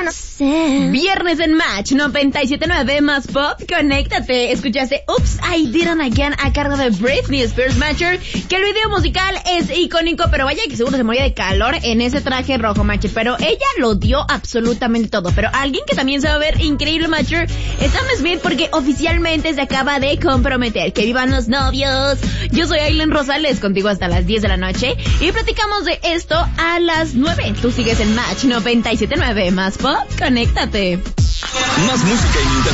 Viernes en Match 97.9 más pop. Conéctate. Escuchaste Oops, I Did It Again a cargo de Britney Spears Matcher, que el video musical es icónico, pero vaya que seguro se moría de calor en ese traje rojo, Matcher. Pero ella lo dio absolutamente todo. Pero alguien que también se va a ver increíble, Matcher, es Sam Smith, porque oficialmente se acaba de comprometer. ¡Que vivan los novios! Yo soy Aileen Rosales, contigo hasta las 10 de la noche, y platicamos de esto a las 9. Tú sigues en Match 97.9 más pop. Conéctate. Más música en internet.